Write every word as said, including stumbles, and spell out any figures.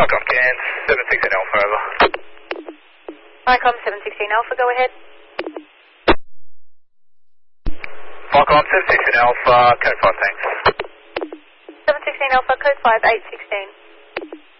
Vicom Can seven sixteen Alpha, over. Vicom seven sixteen Alpha, go ahead. Vicom seven sixteen Alpha, code five, thanks. seven sixteen Alpha, code five, eight sixteen.